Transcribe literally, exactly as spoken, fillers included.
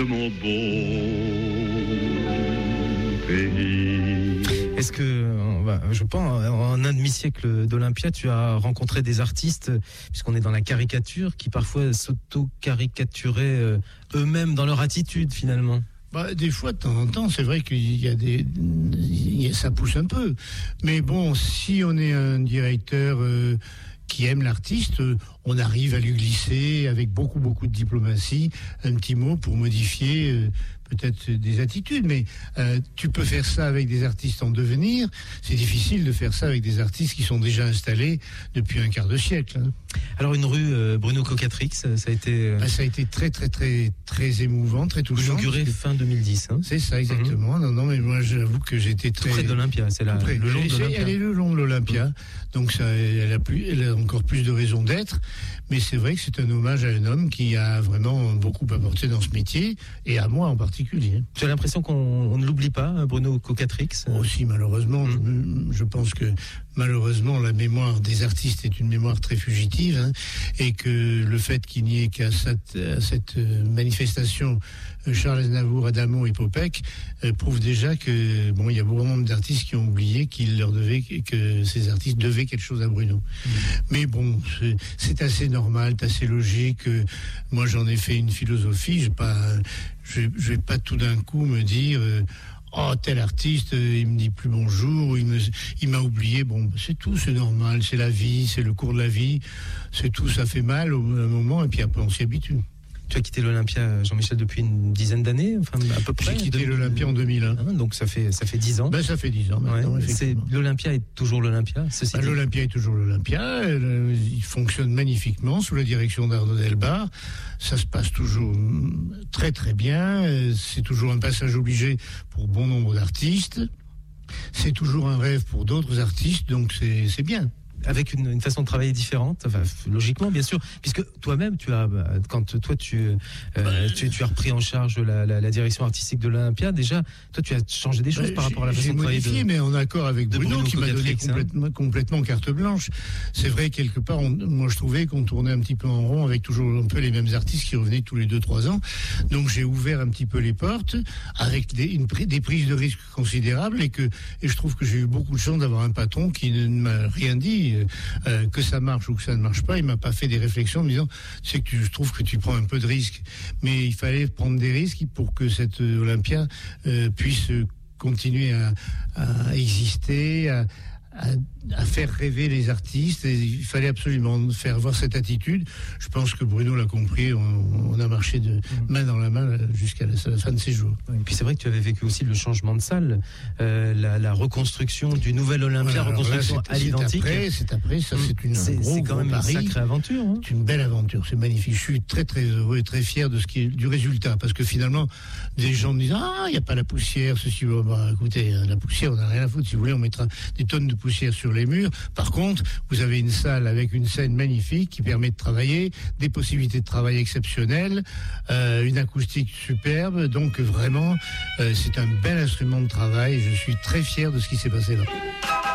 de mon beau pays. Est-ce que, bah, je pense, en un demi-siècle d'Olympia, tu as rencontré des artistes, puisqu'on est dans la caricature, qui parfois s'auto-caricaturaient euh, eux-mêmes dans leur attitude, finalement? Bah, des fois, de temps en temps, c'est vrai qu'il y a des, il y a, ça pousse un peu. Mais bon, si on est un directeur euh, qui aime l'artiste, euh, on arrive à lui glisser avec beaucoup, beaucoup de diplomatie un petit mot pour modifier euh, peut-être des attitudes. Mais euh, tu peux faire ça avec des artistes en devenir. C'est difficile de faire ça avec des artistes qui sont déjà installés depuis un quart de siècle. Hein. Alors une rue euh, Bruno Cocatrix, ça, ça a été euh... bah, ça a été très très très très émouvant, très touchant. Inauguré fin deux mille dix. Hein. C'est ça exactement. Mm-hmm. Non non mais moi j'avoue que j'étais très tout près de l'Olympia. C'est là, le long de l'Olympia. Elle est le long de l'Olympia, mm-hmm. donc ça, elle a plus, elle a encore plus de raisons d'être. Mais c'est vrai que c'est un hommage à un homme qui a vraiment beaucoup apporté dans ce métier et à moi en particulier. Tu as l'impression qu'on on ne l'oublie pas, Bruno Cocatrix? Aussi malheureusement, mm-hmm. je, je pense que malheureusement la mémoire des artistes est une mémoire très fugitive. Hein, et que le fait qu'il n'y ait qu'à cette, à cette manifestation Charles Aznavour, Adamo et Popek euh, prouve déjà que bon, il y a beaucoup d'artistes qui ont oublié qu'ils leur devaient, que ces artistes devaient quelque chose à Bruno. Mmh. Mais bon, c'est, c'est assez normal, c'est assez logique. Moi, j'en ai fait une philosophie. Je pas, je, je vais pas tout d'un coup me dire. Euh, Oh, tel artiste, euh, il me dit plus bonjour, il, me, il m'a oublié. Bon, c'est tout, c'est normal, c'est la vie, c'est le cours de la vie, c'est tout, ça fait mal au un moment, et puis après on s'y habitue. Tu as quitté l'Olympia, Jean-Michel, depuis une dizaine d'années, enfin à peu près. J'ai quitté de... l'Olympia en deux mille un. Ah, donc ça fait ça fait dix ans. Ben ça fait dix ans maintenant. Ouais, c'est, l'Olympia est toujours l'Olympia. Ben, l'Olympia est toujours l'Olympia. Elle, il fonctionne magnifiquement sous la direction d'Arnaud Delbar. Ça se passe toujours très très bien. C'est toujours un passage obligé pour bon nombre d'artistes. C'est toujours un rêve pour d'autres artistes, donc c'est c'est bien. Avec une, une façon de travailler différente, enfin, logiquement bien sûr, puisque toi-même tu as, quand toi tu, euh, tu, tu as repris en charge la, la, la direction artistique de l'Olympia, déjà toi tu as changé des choses bah, par rapport à la façon de travailler. J'ai modifié, mais en accord avec Bruno, Bruno qui m'a donné complètement, hein. complètement carte blanche. C'est vrai quelque part, on, moi je trouvais qu'on tournait un petit peu en rond avec toujours un peu les mêmes artistes qui revenaient tous les deux trois ans. Donc j'ai ouvert un petit peu les portes avec des, une, des prises de risques considérables et que et je trouve que j'ai eu beaucoup de chance d'avoir un patron qui ne m'a rien dit. Euh, que ça marche ou que ça ne marche pas, il m'a pas fait des réflexions en me disant c'est que tu, je trouve que tu prends un peu de risques, mais il fallait prendre des risques pour que cette Olympia euh, puisse continuer à, à exister, à, à, à faire rêver les artistes. Et il fallait absolument faire voir cette attitude. Je pense que Bruno l'a compris. On, on a marché de main dans la main jusqu'à la, la fin de ses jours. Et puis c'est vrai que tu avais vécu aussi le changement de salle, euh, la, la reconstruction du nouvel Olympia, voilà, reconstruction là, c'est, à l'identique. C'est après, c'est après. Ça, c'est une c'est, gros, c'est quand gros même pari. Une sacrée aventure. Hein. C'est une belle aventure. C'est magnifique. Je suis très très heureux et très fier de ce qui est du résultat, parce que finalement, des gens me disent ah il y a pas la poussière, ceci. Bah, écoutez, la poussière, on n'a rien à foutre. Si vous voulez, on mettra des tonnes de poussière sur les murs. Par contre, vous avez une salle avec une scène magnifique qui permet de travailler, des possibilités de travail exceptionnelles, euh, une acoustique superbe. Donc vraiment, euh, c'est un bel instrument de travail. Je suis très fier de ce qui s'est passé là.